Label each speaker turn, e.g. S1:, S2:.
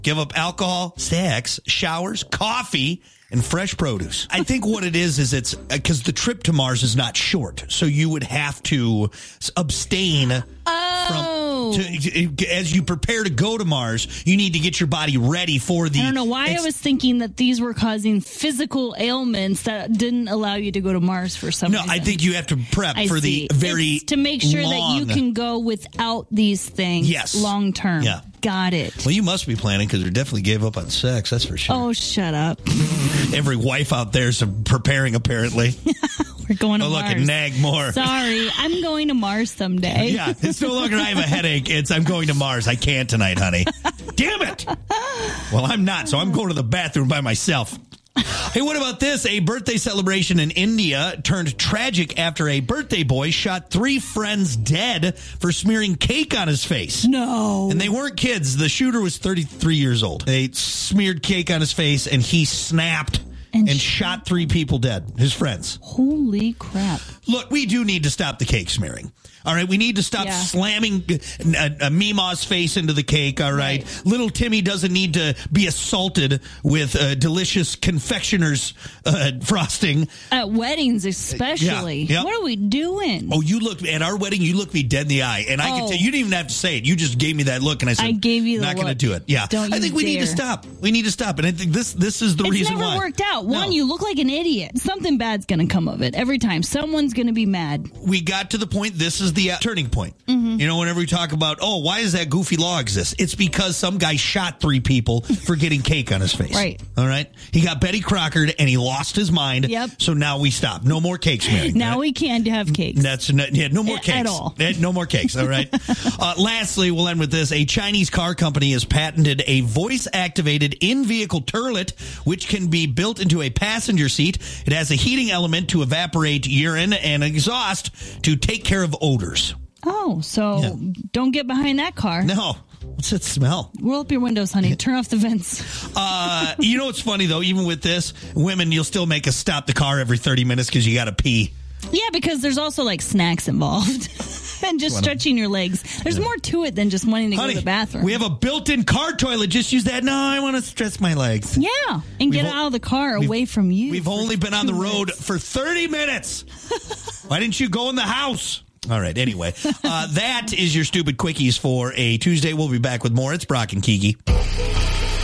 S1: Give up alcohol, sex, showers, coffee, and fresh produce. I think what it is it's because the trip to Mars is not short. So you would have to abstain as you prepare to go to Mars, you need to get your body ready for the...
S2: I don't know why I was thinking that these were causing physical ailments that didn't allow you to go to Mars for some reason.
S1: No, I think you have to prep for the very
S2: to make sure that you can go without these things long term.
S1: Yeah.
S2: Got it.
S1: Well, you must be planning because they definitely gave up on sex, that's for sure.
S2: Oh, shut up.
S1: Every wife out there is preparing, apparently.
S2: We're going to
S1: Mars.
S2: Mars.
S1: Look, nag more.
S2: Sorry, I'm going to Mars someday.
S1: Yeah, it's no longer I have a headache. It's I'm going to Mars. I can't tonight, honey. Damn it. Well, I'm not, so I'm going to the bathroom by myself. Hey, what about this? A birthday celebration in India turned tragic after a birthday boy shot 3 friends dead for smearing cake on his face.
S2: No.
S1: And they weren't kids. The shooter was 33 years old. They smeared cake on his face, and he snapped and shot 3 people dead, his friends.
S2: Holy crap.
S1: Look, we do need to stop the cake smearing. All right, we need to stop slamming a Mima's face into the cake, all right? Little Timmy doesn't need to be assaulted with delicious confectioner's frosting.
S2: At weddings especially. What are we doing?
S1: Oh, you look, at our wedding, you looked me dead in the eye. And I can tell you didn't even have to say it. You just gave me that look, and I said,
S2: I gave you the
S1: not going to do it. Yeah, I think we need to stop. We need to stop. And I think this is the reason why.
S2: It's never worked out. One, you look like an idiot. Something bad's going to come of it. Every time. Someone's going to be mad.
S1: We got to the point, this is the turning point. Mm-hmm. You know, whenever we talk about, why does that goofy law exist? It's because some guy shot 3 people for getting cake on his face.
S2: Right.
S1: All right? He got Betty Crockered, and he lost his mind.
S2: Yep.
S1: So now we stop. No more cake smearing.
S2: Now we can't have cakes.
S1: No more cakes.
S2: At all.
S1: No more cakes, all right? Lastly, we'll end with this. A Chinese car company has patented a voice-activated in-vehicle toilet, which can be built into a passenger seat. It has a heating element to evaporate urine and exhaust to take care of odors.
S2: Oh, so don't get behind that car.
S1: No. What's that smell?
S2: Roll up your windows, honey. Turn off the vents.
S1: You know what's funny, though? Even with this, women, you'll still make us stop the car every 30 minutes because you got to pee.
S2: Yeah, because there's also, like, snacks involved. And just stretching your legs. There's more to it than just wanting to go to the bathroom.
S1: We have a built-in car toilet. Just use that. No, I want to stretch my legs.
S2: Yeah, and get out of the car away from you.
S1: We've only been on the road for 30 minutes. Why didn't you go in the house? All right, anyway, that is your Stupid Quickies for a Tuesday. We'll be back with more. It's Brock and Kiki.